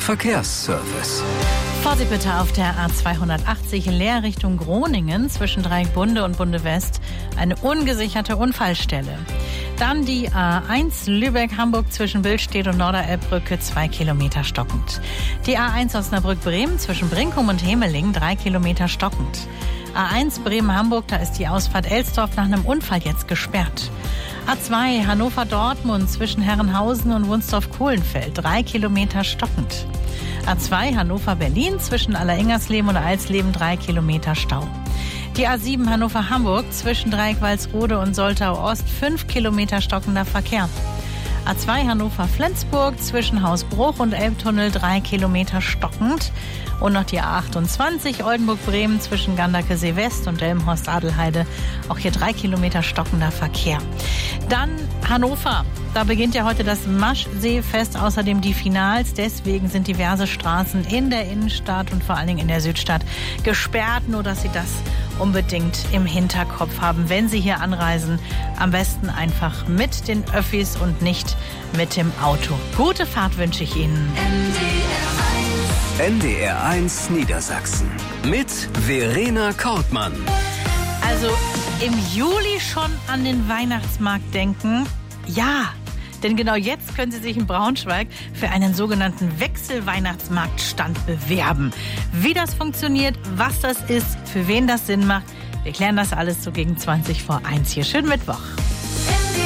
Verkehrsservice. Vorsicht bitte auf der A280 Leerrichtung Groningen zwischen Dreieckbunde und Bunde West. Eine ungesicherte Unfallstelle. Dann die A1 Lübeck-Hamburg zwischen Billstedt und Norderelbbrücke 2 Kilometer stockend. Die A1 Osnabrück-Bremen zwischen Brinkum und Hemeling 3 Kilometer stockend. A1 Bremen-Hamburg, da ist die Ausfahrt Elsdorf nach einem Unfall jetzt gesperrt. A2 Hannover-Dortmund zwischen Herrenhausen und Wunsdorf-Kohlenfeld 3 Kilometer stockend. A2 Hannover-Berlin zwischen Alleringers-Leben und Alsleben 3 Kilometer Stau. Die A7 Hannover-Hamburg zwischen Dreieck-Walsrode und Soltau-Ost 5 Kilometer stockender Verkehr. A2 Hannover-Flensburg zwischen Hausbruch und Elbtunnel 3 Kilometer stockend. Und noch die A28 Oldenburg-Bremen zwischen Gandakesee-West und Delmenhorst-Adelheide. Auch hier 3 Kilometer stockender Verkehr. Dann Hannover. Da beginnt ja heute das Maschseefest, außerdem die Finals. Deswegen sind diverse Straßen in der Innenstadt und vor allen Dingen in der Südstadt gesperrt. Nur, dass Sie das unbedingt im Hinterkopf haben, wenn Sie hier anreisen. Am besten einfach mit den Öffis und nicht mit dem Auto. Gute Fahrt wünsche ich Ihnen. NDR1 Niedersachsen mit Verena Kortmann. Also im Juli schon an den Weihnachtsmarkt denken? Ja, denn genau jetzt können Sie sich in Braunschweig für einen sogenannten Wechselweihnachtsmarktstand bewerben. Wie das funktioniert, was das ist, für wen das Sinn macht, wir klären das alles so gegen 20 vor 1 hier. Schönen Mittwoch.